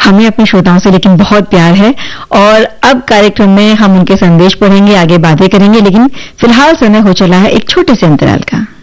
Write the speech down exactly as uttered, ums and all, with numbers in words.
हमें अपने श्रोताओं से लेकिन बहुत प्यार है और अब कार्यक्रम में हम उनके संदेश पढ़ेंगे, आगे बातें करेंगे, लेकिन फिलहाल समय हो चला है एक छोटे से अंतराल का।